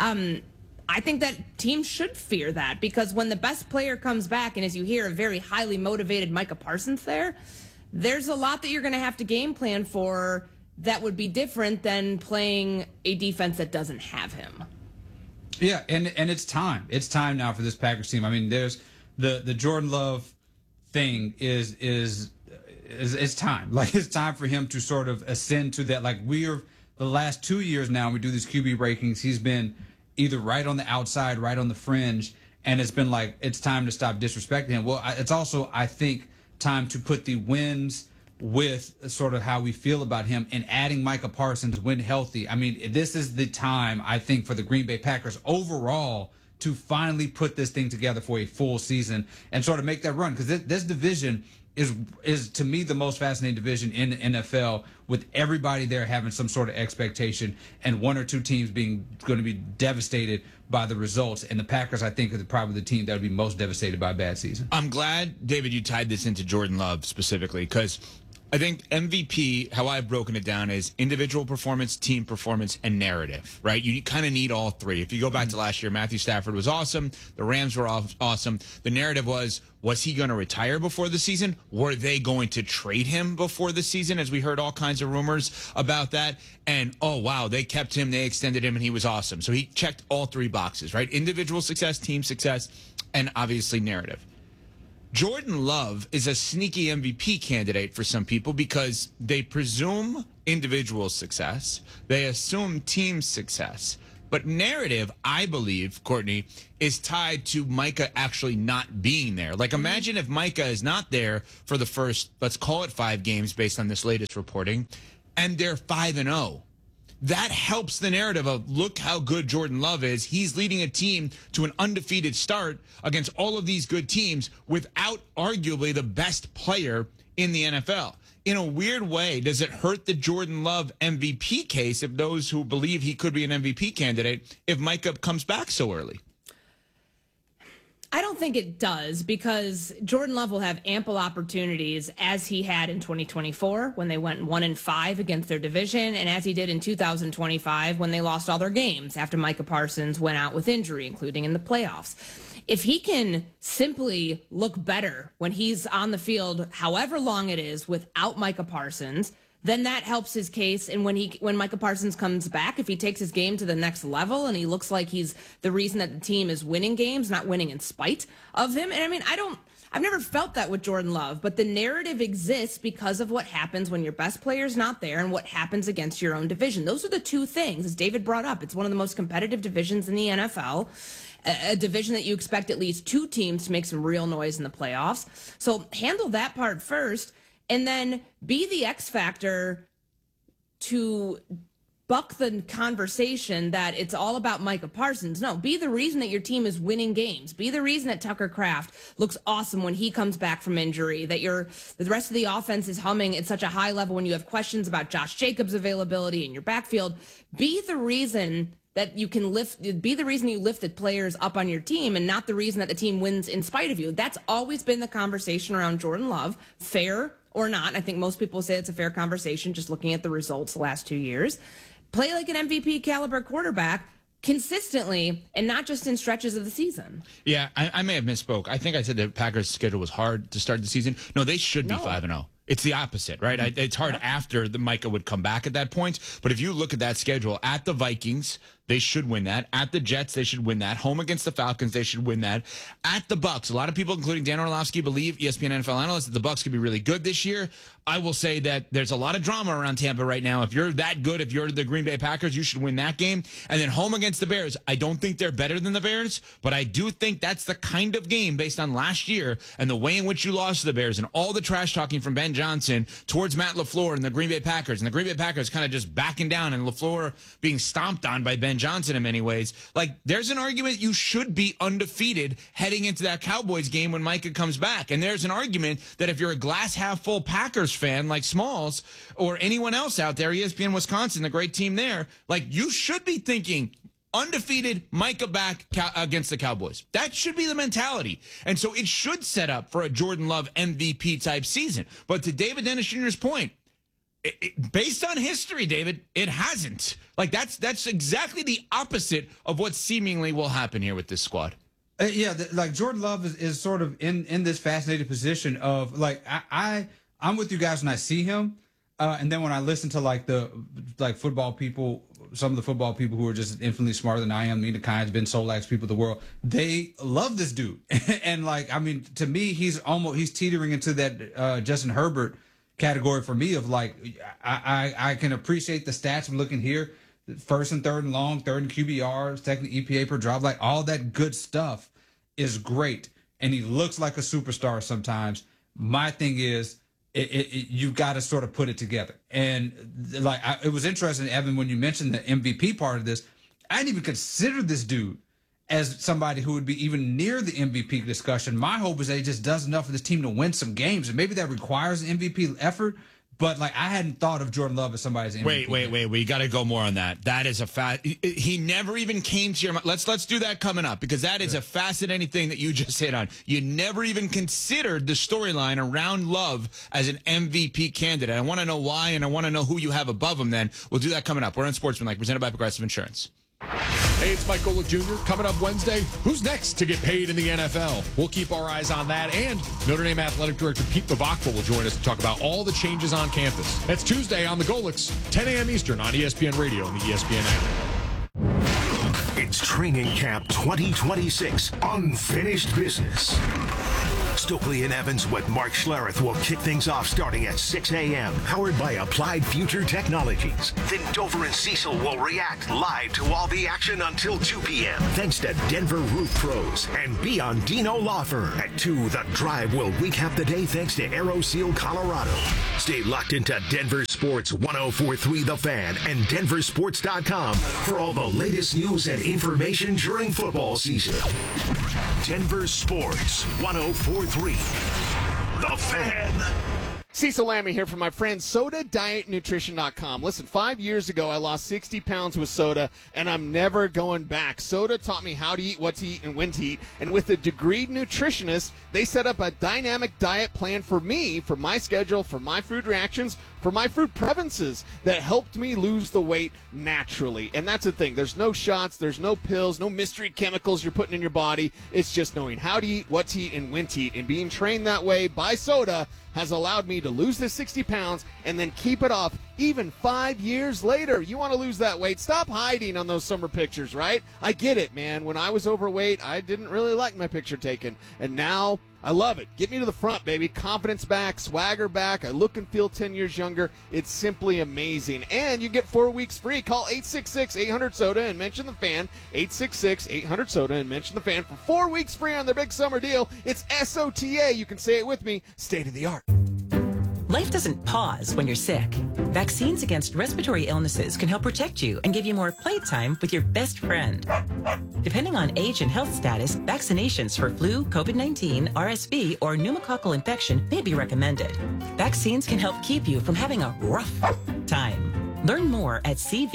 I think that teams should fear that, because when the best player comes back, and as you hear, a very highly motivated Micah Parsons there's a lot that you're going to have to game plan for that would be different than playing a defense that doesn't have him. Yeah, and it's time. It's time now for this Packers team. I mean, there's the Jordan Love thing is it's time. Like, it's time for him to sort of ascend to that. Like, we're the last 2 years now, we do these QB rankings. He's been either right on the outside, right on the fringe, and it's been like, it's time to stop disrespecting him. Well, it's also, I think, time to put the wins with sort of how we feel about him, and adding Micah Parsons when healthy. I mean, this is the time, I think, for the Green Bay Packers overall to finally put this thing together for a full season and sort of make that run, because this division is to me the most fascinating division in the NFL, with everybody there having some sort of expectation and one or two teams being going to be devastated by the results. And the Packers, I think, are probably the team that would be most devastated by a bad season. I'm glad, David, you tied this into Jordan Love specifically, because I think MVP, how I've broken it down, is individual performance, team performance, and narrative, right? You kind of need all three. If you go back to last year, Matthew Stafford was awesome. The Rams were awesome. The narrative was he going to retire before the season? Were they going to trade him before the season? As we heard all kinds of rumors about that. And, oh, wow, they kept him, they extended him, and he was awesome. So he checked all three boxes, right? Individual success, team success, and obviously narrative. Jordan Love is a sneaky MVP candidate for some people because they presume individual success. They assume team success. But narrative, I believe, Courtney, is tied to Micah actually not being there. Like, imagine if Micah is not there for the first, let's call it 5 games based on this latest reporting, and they're 5-0. That helps the narrative of, look how good Jordan Love is. He's leading a team to an undefeated start against all of these good teams without arguably the best player in the NFL. In a weird way, does it hurt the Jordan Love MVP case if those who believe he could be an MVP candidate if Micah comes back so early? I don't think it does, because Jordan Love will have ample opportunities, as he had in 2024 when they went 1-5 against their division, and as he did in 2025 when they lost all their games after Micah Parsons went out with injury, including in the playoffs. If he can simply look better when he's on the field, however long it is, without Micah Parsons, then that helps his case. And when Micah Parsons comes back, if he takes his game to the next level and he looks like he's the reason that the team is winning games, not winning in spite of him. And I mean, I've never felt that with Jordan Love, but the narrative exists because of what happens when your best player's not there and what happens against your own division. Those are the two things, as David brought up. It's one of the most competitive divisions in the NFL. A division that you expect at least 2 teams to make some real noise in the playoffs. So handle that part first, and then be the X factor to buck the conversation that it's all about Micah Parsons. No, be the reason that your team is winning games. Be the reason that Tucker Kraft looks awesome when he comes back from injury, that the rest of the offense is humming at such a high level when you have questions about Josh Jacobs' availability in your backfield. Be the reason that you can be the reason you lifted players up on your team, and not the reason that the team wins in spite of you. That's always been the conversation around Jordan Love, fair or not. I think most people say it's a fair conversation just looking at the results the last 2 years. Play like an MVP caliber quarterback consistently and not just in stretches of the season. Yeah, I may have misspoke. I think I said the Packers' schedule was hard to start the season. No, they should be 5-0. It's the opposite, right? It's hard after the Micah would come back at that point. But if you look at that schedule, at the Vikings, they should win that. At the Jets, they should win that. Home against the Falcons, they should win that. At the Bucs, a lot of people, including Dan Orlovsky, believe, ESPN NFL analysts, that the Bucs could be really good this year. I will say that there's a lot of drama around Tampa right now. If you're that good, if you're the Green Bay Packers, you should win that game. And then home against the Bears, I don't think they're better than the Bears, but I do think that's the kind of game based on last year and the way in which you lost to the Bears and all the trash talking from Ben Johnson towards Matt LaFleur and the Green Bay Packers, and the Green Bay Packers kind of just backing down and LaFleur being stomped on by Ben Johnson in many ways. Like, there's an argument you should be undefeated heading into that Cowboys game when Micah comes back. And there's an argument that if you're a glass half full Packers fan like Smalls or anyone else out there, ESPN Wisconsin, the great team there, like, you should be thinking undefeated, Micah back against the Cowboys. That should be the mentality. And so it should set up for a Jordan Love MVP type season. But to David Dennis Jr.'s point, based on history, David, it hasn't. Like, that's exactly the opposite of what seemingly will happen here with this squad. Like Jordan Love is sort of in this fascinating position of, like, I'm with you guys when I see him. And then when I listen to the football people, some of the football people who are just infinitely smarter than I am, Nina Kynes, Ben Solak's, people of the world, they love this dude. And to me, he's teetering into that Justin Herbert category for me of, like, I can appreciate the stats. I'm looking here, 1st and 3rd and long, 3rd and QBR, 2nd EPA per drive, like all that good stuff is great. And he looks like a superstar sometimes. My thing is, you've got to sort of put it together. And it was interesting, Evan, when you mentioned the MVP part of this, I didn't even consider this dude as somebody who would be even near the MVP discussion. My hope is that he just does enough for this team to win some games. And maybe that requires an MVP effort, But like I hadn't thought of Jordan Love as somebody's MVP. Wait. We got to go more on that. That is a fact. He never even came to your mind. Let's do that coming up, because that is a fascinating thing that you just hit on. You never even considered the storyline around Love as an MVP candidate. I want to know why, and I want to know who you have above him. Then we'll do that coming up. We're on Sportsmanlike, presented by Progressive Insurance. Hey, it's Mike Golick Jr. Coming up Wednesday, who's next to get paid in the NFL? We'll keep our eyes on that. And Notre Dame Athletic Director Pete Bavakva will join us to talk about all the changes on campus. That's Tuesday on the Golicks, 10 a.m. Eastern on ESPN Radio and the ESPN app. It's Training Camp 2026, Unfinished Business. Stokely and Evans with Mark Schlereth will kick things off starting at 6 a.m. Powered by Applied Future Technologies. Then Dover and Cecil will react live to all the action until 2 p.m. Thanks to Denver Roof Pros and Biondino Law Firm. At 2, The Drive will recap the day thanks to AeroSeal Colorado. Stay locked into Denver Sports 104.3 The Fan and denversports.com for all the latest news and information during football season. Denver Sports 104.3 The Fan. Cecil Lammy here from my friend SodaDietNutrition.com. Listen, 5 years ago, I lost 60 pounds with soda, and I'm never going back. Soda taught me how to eat, what to eat, and when to eat. And with a degreed nutritionist, they set up a dynamic diet plan for me, for my schedule, for my food reactions, for my food preferences that helped me lose the weight naturally. And that's the thing. There's no shots, there's no pills, no mystery chemicals you're putting in your body. It's just knowing how to eat, what to eat, and when to eat. And being trained that way by Soda has allowed me to lose this 60 pounds and then keep it off even 5 years later. You want to lose that weight? Stop hiding on those summer pictures, right? I get it, man. When I was overweight, I didn't really like my picture taken. And now I love it. Get me to the front, baby. Confidence back, swagger back. I look and feel 10 years younger. It's simply amazing. And you get 4 weeks free. Call 866-800-SODA and mention the fan. 866-800-SODA and mention the fan for 4 weeks free on their big summer deal. It's SOTA. You can say it with me. State of the art. Life doesn't pause when you're sick. Vaccines against respiratory illnesses can help protect you and give you more playtime with your best friend. Depending on age and health status, vaccinations for flu, COVID-19, RSV, or pneumococcal infection may be recommended. Vaccines can help keep you from having a rough time. Learn more at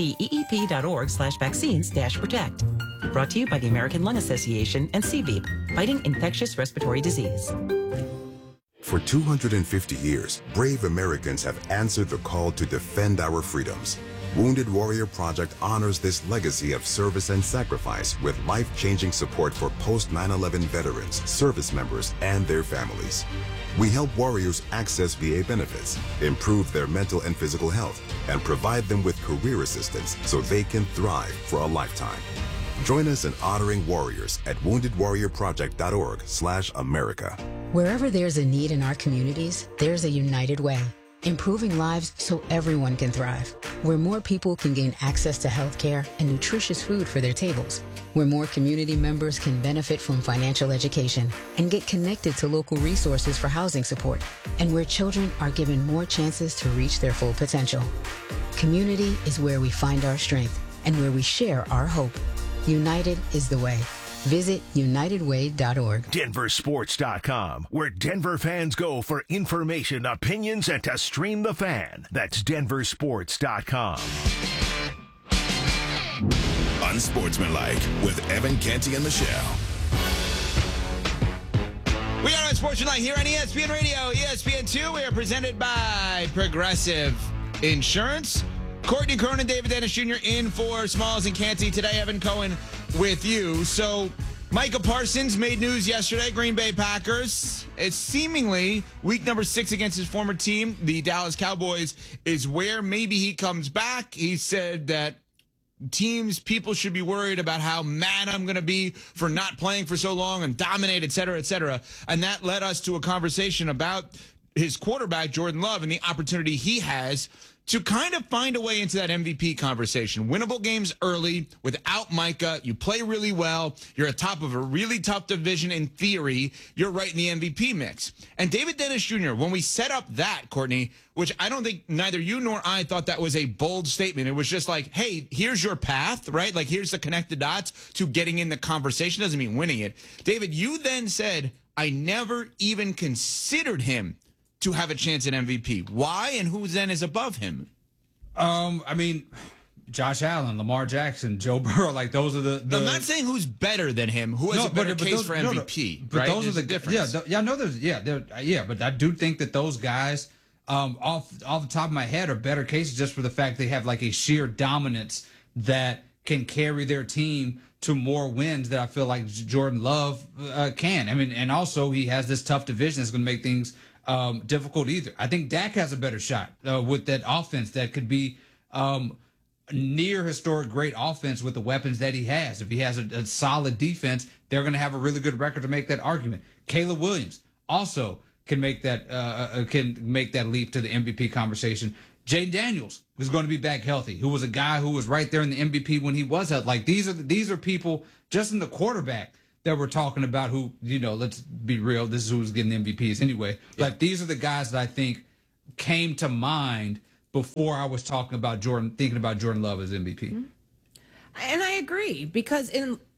cveep.org/vaccines-protect. Brought to you by the American Lung Association and CVEEP, fighting infectious respiratory disease. For 250 years, brave Americans have answered the call to defend our freedoms. Wounded Warrior Project honors this legacy of service and sacrifice with life-changing support for post-9/11 veterans, service members, and their families. We help warriors access VA benefits, improve their mental and physical health, and provide them with career assistance so they can thrive for a lifetime. Join us in honoring warriors at woundedwarriorproject.org/America. Wherever there's a need in our communities, there's a United Way, improving lives so everyone can thrive. Where more people can gain access to health care and nutritious food for their tables. Where more community members can benefit from financial education and get connected to local resources for housing support. And where children are given more chances to reach their full potential. Community is where we find our strength and where we share our hope. United is the way. Visit UnitedWay.org. DenverSports.com, where Denver fans go for information, opinions, and to stream the fan. That's DenverSports.com. Unsportsmanlike with Evan Canty and Michelle. We are on Sportsmanlike here on ESPN Radio, ESPN2. We are presented by Progressive Insurance. Courtney Cronin, David Dennis Jr. in for Smalls and Canty. Today, Evan Cohen with you. So, Micah Parsons made news yesterday, Green Bay Packers. It's seemingly week number 6 against his former team, the Dallas Cowboys, is where maybe he comes back. He said that people should be worried about how mad I'm going to be for not playing for so long and dominate, et cetera, et cetera. And that led us to a conversation about his quarterback, Jordan Love, and the opportunity he has to kind of find a way into that MVP conversation. Winnable games early without Micah. You play really well. You're at top of a really tough division in theory. You're right in the MVP mix. And David Dennis Jr., when we set up that, Courtney, which I don't think neither you nor I thought that was a bold statement. It was just like, hey, here's your path, right? Like, here's the connected dots to getting in the conversation. Doesn't mean winning it. David, you then said, I never even considered him to have a chance at MVP. Why and who then is above him? I mean, Josh Allen, Lamar Jackson, Joe Burrow, like those are the I'm not saying who's better than him, who has a better case for MVP. But right? those There's are a the difference. I know there's but I do think that those guys off the top of my head are better cases just for the fact they have like a sheer dominance that can carry their team to more wins that I feel like Jordan Love can. I mean, and also he has this tough division that's going to make things difficult either. I think Dak has a better shot with that offense that could be near historic great offense with the weapons that he has. If he has a solid defense, they're going to have a really good record to make that argument. Caleb Williams also can make that leap to the MVP conversation. Jaden Daniels was going to be back healthy, who was a guy who was right there in the MVP when he was healthy. Like these are people just in the quarterback that we're talking about who, let's be real, this is who's getting MVPs anyway. Yeah. Like these are the guys that I think came to mind before I was thinking about Jordan Love as MVP. Mm-hmm. And I agree, because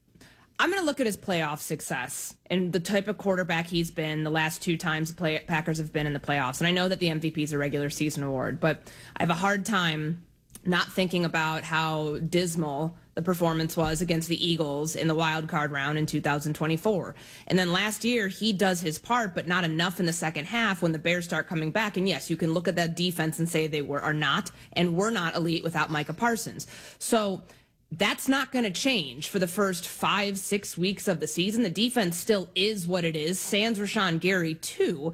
I'm going to look at his playoff success and the type of quarterback he's been the last two times the Packers have been in the playoffs. And I know that the MVP is a regular season award, but I have a hard time not thinking about how dismal the performance was against the Eagles in the wild card round in 2024. And then last year, he does his part, but not enough in the second half when the Bears start coming back. And yes, you can look at that defense and say they are not elite without Micah Parsons. So that's not going to change for the first 5-6 weeks of the season. The defense still is what it is. Sans Rashawn Gary, too.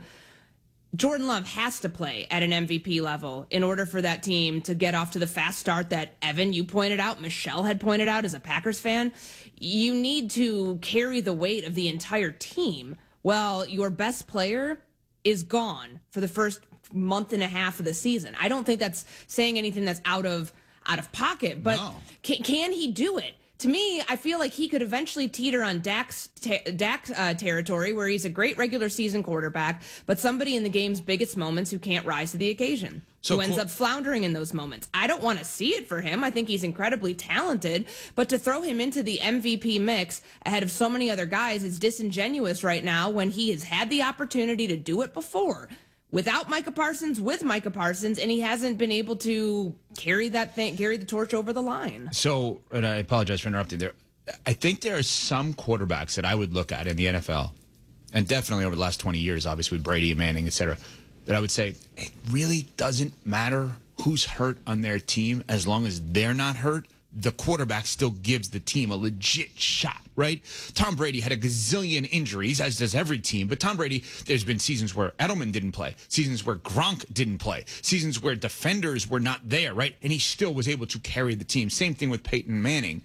Jordan Love has to play at an MVP level in order for that team to get off to the fast start that Evan, you pointed out, Michelle had pointed out as a Packers fan. You need to carry the weight of the entire team. Well, your best player is gone for the first month and a half of the season. I don't think that's saying anything that's out of pocket, but no. Can he do it? To me, I feel like he could eventually teeter on Dak's territory, where he's a great regular season quarterback, but somebody in the game's biggest moments who can't rise to the occasion, who ends up floundering in those moments. I don't want to see it for him. I think he's incredibly talented, but to throw him into the MVP mix ahead of so many other guys is disingenuous right now when he has had the opportunity to do it before. Without Micah Parsons, with Micah Parsons, and he hasn't been able to carry the torch over the line. So, and I apologize for interrupting there. I think there are some quarterbacks that I would look at in the NFL, and definitely over the last 20 years, obviously with Brady and Manning, et cetera, that I would say it really doesn't matter who's hurt on their team as long as they're not hurt. The quarterback still gives the team a legit shot, right? Tom Brady had a gazillion injuries, as does every team. But Tom Brady, there's been seasons where Edelman didn't play, seasons where Gronk didn't play, seasons where defenders were not there, right? And he still was able to carry the team. Same thing with Peyton Manning.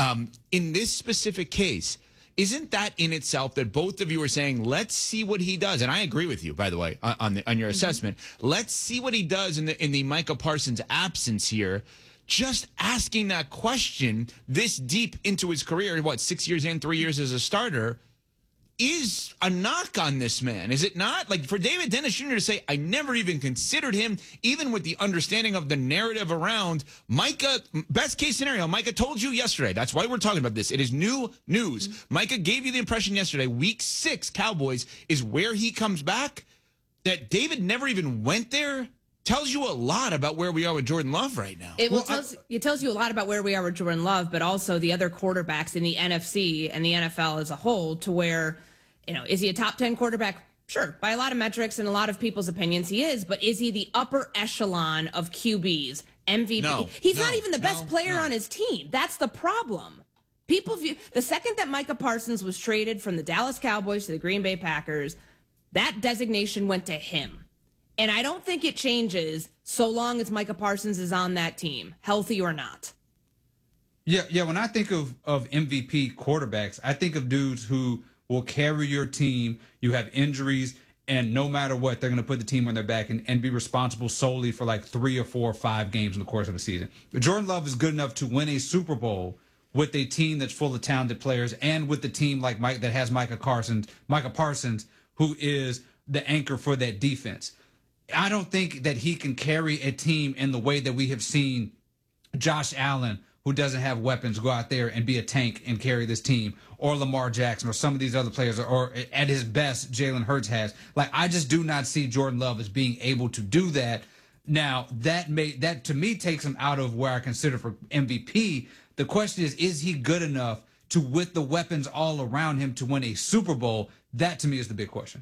In this specific case, isn't that in itself that both of you are saying, let's see what he does? And I agree with you, by the way, on your assessment. Let's see what he does in the Micah Parsons absence here. Just asking that question this deep into his career, 6 years in, 3 years as a starter, is a knock on this man, is it not? Like, for David Dennis Jr. to say, I never even considered him, even with the understanding of the narrative around Micah, best case scenario, Micah told you yesterday, that's why we're talking about this. It is new news. Mm-hmm. Micah gave you the impression yesterday, week 6, Cowboys, is where he comes back, that David never even went there. Tells you a lot about where we are with Jordan Love right now. It tells you a lot about where we are with Jordan Love, but also the other quarterbacks in the NFC and the NFL as a whole, to where, is he a top 10 quarterback? Sure. By a lot of metrics and a lot of people's opinions, he is. But is he the upper echelon of QBs, MVP? No, He's not even the best player on his team. That's the problem. People view the second that Micah Parsons was traded from the Dallas Cowboys to the Green Bay Packers, that designation went to him. And I don't think it changes so long as Micah Parsons is on that team, healthy or not. Yeah. When I think of MVP quarterbacks, I think of dudes who will carry your team. You have injuries, and no matter what, they're going to put the team on their back and be responsible solely for like 3 or 4 or 5 games in the course of a season. But Jordan Love is good enough to win a Super Bowl with a team that's full of talented players, and with the team like Mike that has Micah Parsons, who is the anchor for that defense. I don't think that he can carry a team in the way that we have seen Josh Allen, who doesn't have weapons go out there and be a tank and carry this team, or Lamar Jackson or some of these other players, or at his best, Jalen Hurts has. Like, I just do not see Jordan Love as being able to do that. Now, that to me takes him out of where I consider for MVP. The question is he good enough to, with the weapons all around him, to win a Super Bowl? That to me is the big question.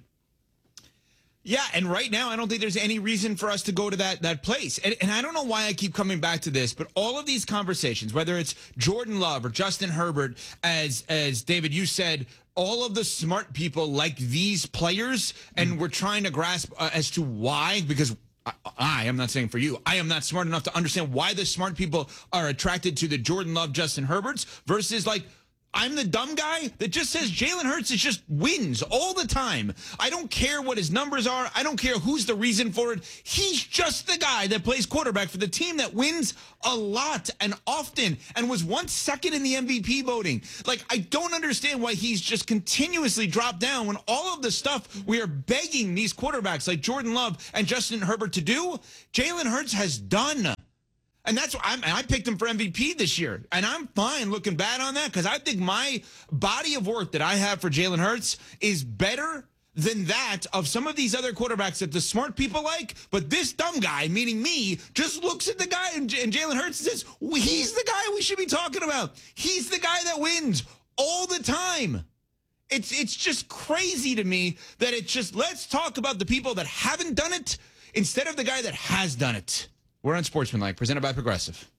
Yeah, and right now, I don't think there's any reason for us to go to that place. And I don't know why I keep coming back to this, but all of these conversations, whether it's Jordan Love or Justin Herbert, as David, you said, all of the smart people like these players, and we're trying to grasp as to why, because I am not saying for you, I am not smart enough to understand why the smart people are attracted to the Jordan Love, Justin Herberts versus, like, I'm the dumb guy that just says Jalen Hurts is just wins all the time. I don't care what his numbers are. I don't care who's the reason for it. He's just the guy that plays quarterback for the team that wins a lot and often and was once second in the MVP voting. Like, I don't understand why he's just continuously dropped down when all of the stuff we are begging these quarterbacks like Jordan Love and Justin Herbert to do, Jalen Hurts has done. And that's why I picked him for MVP this year. And I'm fine looking bad on that because I think my body of work that I have for Jalen Hurts is better than that of some of these other quarterbacks that the smart people like. But this dumb guy, meaning me, just looks at the guy and Jalen Hurts and says, he's the guy we should be talking about. He's the guy that wins all the time. It's just crazy to me that it's just, let's talk about the people that haven't done it instead of the guy that has done it. We're on Sportsmanlike, presented by Progressive.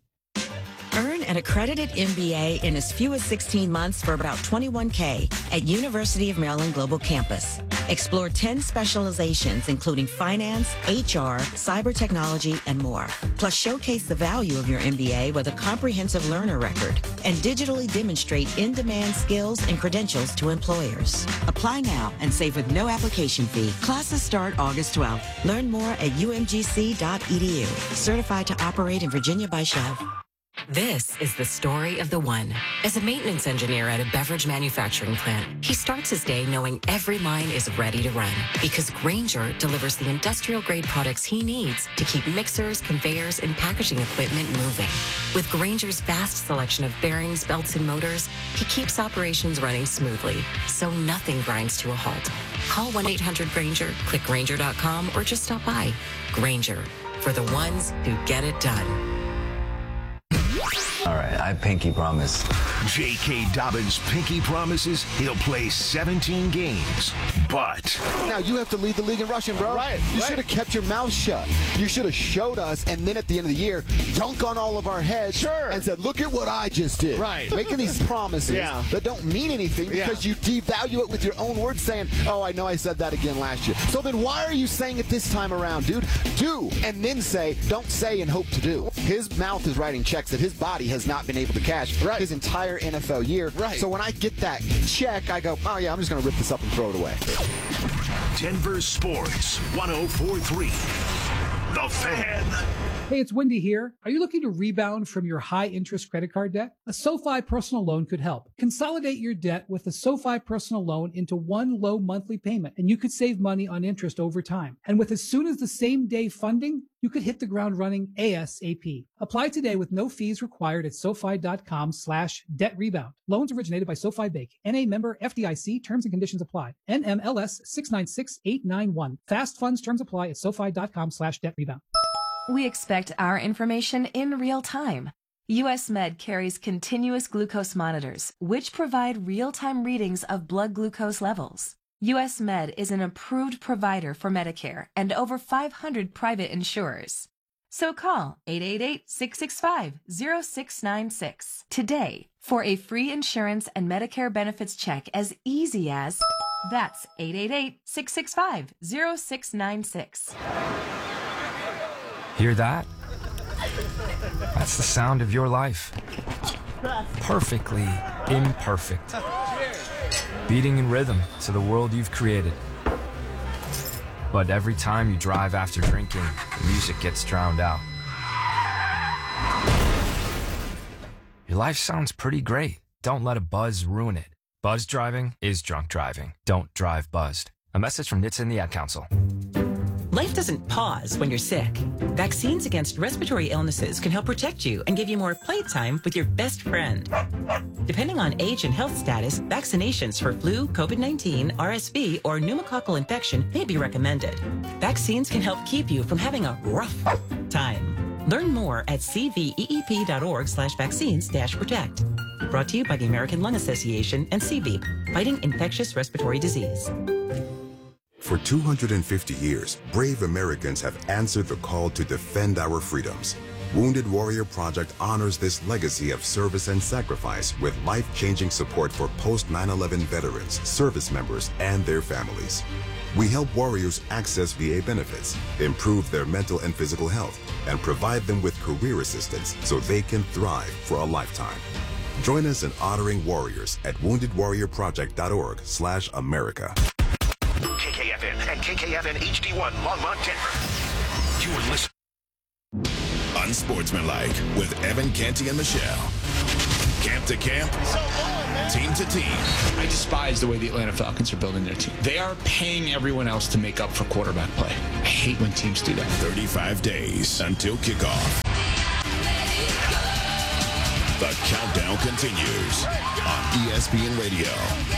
Earn an accredited MBA in as few as 16 months for about $21K at University of Maryland Global Campus. Explore 10 specializations, including finance, HR, cyber technology, and more. Plus, showcase the value of your MBA with a comprehensive learner record and digitally demonstrate in-demand skills and credentials to employers. Apply now and save with no application fee. Classes start August 12th. Learn more at umgc.edu. Certified to operate in Virginia by Chev. This is the story of the one. As a maintenance engineer at a beverage manufacturing plant, he starts his day knowing every line is ready to run because Grainger delivers the industrial-grade products he needs to keep mixers, conveyors, and packaging equipment moving. With Grainger's vast selection of bearings, belts, and motors, he keeps operations running smoothly, so nothing grinds to a halt. Call 1-800-GRAINGER, click Grainger.com, or just stop by. Grainger, for the ones who get it done. All right, I pinky promise. J.K. Dobbins pinky promises he'll play 17 games, but... Now, you have to lead the league in rushing, bro. Right. You should have kept your mouth shut. You should have showed us, and then at the end of the year, dunk on all of our heads and said, look at what I just did. Right. Making these promises that don't mean anything because you devalue it with your own words saying, oh, I know I said that again last year. So then why are you saying it this time around, dude? Do, and then say, don't say and hope to do. His mouth is writing checks that his body has not been able to cash his entire NFL year. Right. So when I get that check, I go, oh, yeah, I'm just going to rip this up and throw it away. Denver Sports 104.3. The Fan. Hey, it's Wendy here. Are you looking to rebound from your high-interest credit card debt? A SoFi personal loan could help. Consolidate your debt with a SoFi personal loan into one low monthly payment, and you could save money on interest over time. And with as soon as the same day funding, you could hit the ground running ASAP. Apply today with no fees required at SoFi.com/debt-rebound. Loans originated by SoFi Bank. NA member FDIC. Terms and conditions apply. NMLS 696891. Fast funds terms apply at SoFi.com/debt-rebound. We expect our information in real time. US Med carries continuous glucose monitors, which provide real-time readings of blood glucose levels. US Med is an approved provider for Medicare and over 500 private insurers. So call 888-665-0696 today for a free insurance and Medicare benefits check as easy as... That's 888-665-0696. Hear that? That's the sound of your life. Perfectly imperfect. Beating in rhythm to the world you've created. But every time you drive after drinking, the music gets drowned out. Your life sounds pretty great. Don't let a buzz ruin it. Buzz driving is drunk driving. Don't drive buzzed. A message from NHTSA and the Ad Council. Life doesn't pause when you're sick. Vaccines against respiratory illnesses can help protect you and give you more playtime with your best friend. Depending on age and health status, vaccinations for flu, COVID-19, RSV, or pneumococcal infection may be recommended. Vaccines can help keep you from having a rough time. Learn more at cveep.org/vaccines-protect. Brought to you by the American Lung Association and CVEEP, fighting infectious respiratory disease. For 250 years, brave Americans have answered the call to defend our freedoms. Wounded Warrior Project honors this legacy of service and sacrifice with life-changing support for post-9/11 veterans, service members, and their families. We help warriors access VA benefits, improve their mental and physical health, and provide them with career assistance so they can thrive for a lifetime. Join us in honoring warriors at woundedwarriorproject.org/America. KKFN and KKFN HD1 Longmont, Denver. You're listening. Unsportsmanlike with Evan Canty and Michelle. Camp to camp, team to team. I despise the way the Atlanta Falcons are building their team. They are paying everyone else to make up for quarterback play. I hate when teams do that. 35 days until kickoff. The countdown continues on ESPN Radio.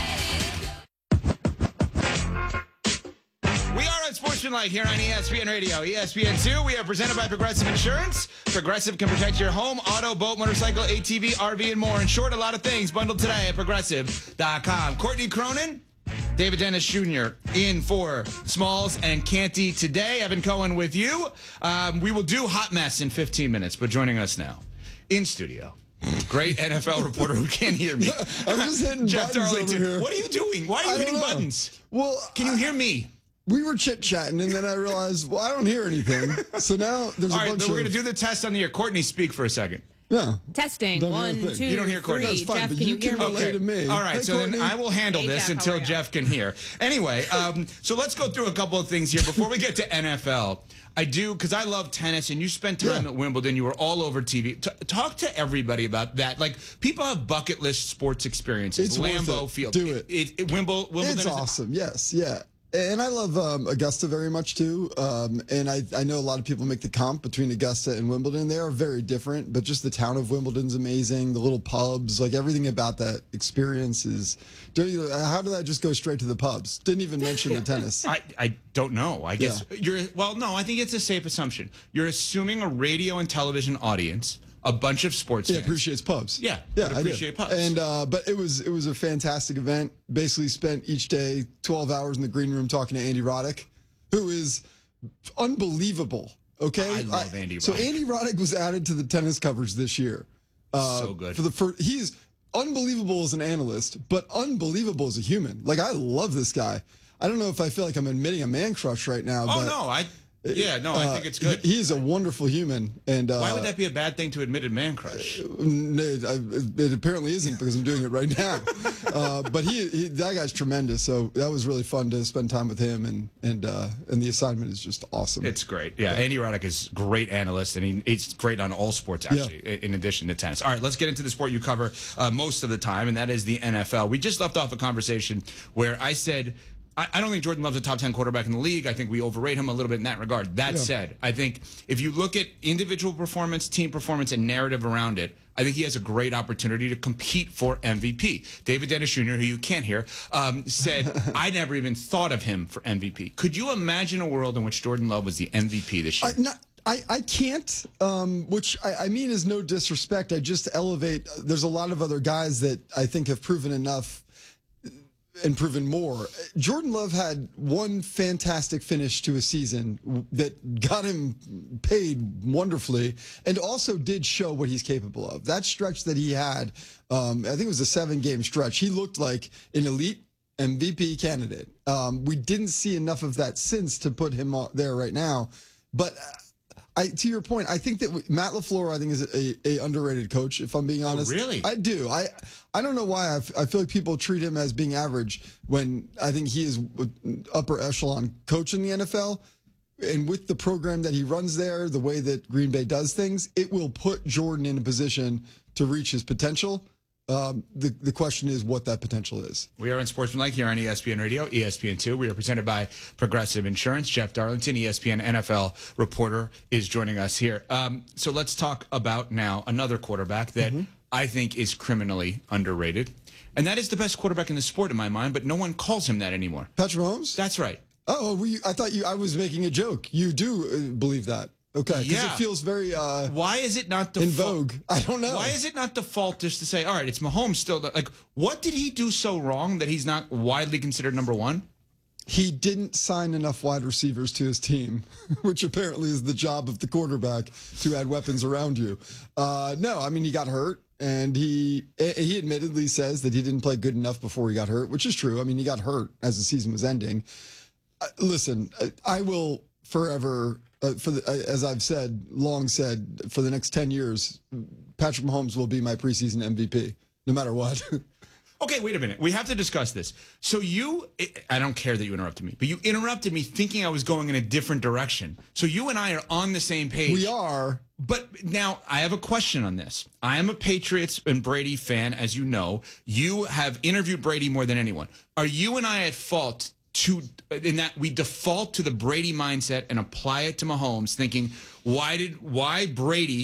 We are Unsportsmanlike here on ESPN Radio. ESPN2, we are presented by Progressive Insurance. Progressive can protect your home, auto, boat, motorcycle, ATV, RV, and more. In short, a lot of things bundled today at Progressive.com. Courtney Cronin, David Dennis Jr. in for Smalls and Canty today. Evan Cohen with you. We will do Hot Mess in 15 minutes, but joining us now in studio, great NFL reporter who can't hear me. I'm just hitting Jeff buttons Darlington. over here. What are you doing? Why are you hitting buttons? Well, can you hear me? We were chit-chatting, and then I realized, well, I don't hear anything. So now there's All a right, bunch we're of... going to do the test on the air. Courtney, speak for a second. Yeah. Testing. Don't hear 1, anything. 2, You don't hear Courtney. 3. That's fine, Jeff, but can you you hear can me? relate to me. All right, Hey, so then Courtney. I will handle Hey, this Jeff, how until are ya? Jeff can hear. Anyway, so let's go through a couple of things here before we get to NFL. I do, because I love tennis, and you spent time at Wimbledon. You were all over TV. Talk to everybody about that. Like, people have bucket list sports experiences. It's worth Lambeau it. Field. Do it. Wimbledon. It's awesome. Yes, yeah. And I love Augusta very much, too. And I know a lot of people make the comp between Augusta and Wimbledon. They are very different, but just the town of Wimbledon's amazing. The little pubs, like everything about that experience is... How did that just go straight to the pubs? Didn't even mention the tennis. I don't know. I guess no, I think it's a safe assumption. You're assuming a radio and television audience, a bunch of sports fans. Appreciates pubs. Yeah, I appreciate do. pubs. And but it was a fantastic event. Basically spent each day 12 hours in the green room talking to Andy Roddick, who is unbelievable. Okay, I love Andy Roddick. So Andy Roddick was added to the tennis coverage this year. So good. He's unbelievable as an analyst, but unbelievable as a human. Like, I love this guy. I don't know if I feel like I'm admitting a man crush right now. Oh, but, no, I think it's good. He's a wonderful human. And why would that be a bad thing to admit a man crush? It apparently isn't, because I'm doing it right now. But that guy's tremendous. So that was really fun to spend time with him, and the assignment is just awesome. It's great. Yeah, Andy Roddick is a great analyst, and he's great on all sports, actually, in addition to tennis. All right, let's get into the sport you cover most of the time, and that is the NFL. We just left off a conversation where I said, I don't think Jordan Love's a top 10 quarterback in the league. I think we overrate him a little bit in that regard. That said, I think if you look at individual performance, team performance, and narrative around it, I think he has a great opportunity to compete for MVP. David Dennis Jr., who you can't hear, said, I never even thought of him for MVP. Could you imagine a world in which Jordan Love was the MVP this year? I can't, which I mean is no disrespect. I just elevate. There's a lot of other guys that I think have proven enough and proven more. Jordan Love had one fantastic finish to a season that got him paid wonderfully, and also did show what he's capable of. That stretch that he had, I think it was a 7-game stretch, he looked like an elite MVP candidate. We didn't see enough of that since to put him there right now. But to your point, I think that Matt LaFleur, I think, is a underrated coach, if I'm being honest. Oh, really? I do. I don't know why. I feel like people treat him as being average when I think he is upper echelon coach in the NFL. And with the program that he runs there, the way that Green Bay does things, it will put Jordan in a position to reach his potential. The question is what that potential is. We are in Sportsmanlike here on ESPN Radio, ESPN2. We are presented by Progressive Insurance. Jeff Darlington, ESPN NFL reporter, is joining us here. So let's talk about now another quarterback that I think is criminally underrated. And that is the best quarterback in the sport in my mind, but no one calls him that anymore. Patrick Mahomes? That's right. Oh, I thought I was making a joke. You do believe that. Okay, because it feels very why is it not in vogue? I don't know. Why is it not default just to say, all right, it's Mahomes still? Like, what did he do so wrong that he's not widely considered number one? He didn't sign enough wide receivers to his team, which apparently is the job of the quarterback, to add weapons around you. No, I mean, he got hurt, and he admittedly says that he didn't play good enough before he got hurt, which is true. I mean, he got hurt as the season was ending. Listen, I will forever... as I've long said, for the next 10 years, Patrick Mahomes will be my preseason MVP, no matter what. Okay, wait a minute. We have to discuss this. So I don't care that you interrupted me, but you interrupted me thinking I was going in a different direction. So you and I are on the same page. We are. But now I have a question on this. I am a Patriots and Brady fan, as you know. You have interviewed Brady more than anyone. Are you and I at fault in that we default to the Brady mindset and apply it to Mahomes, thinking, why Brady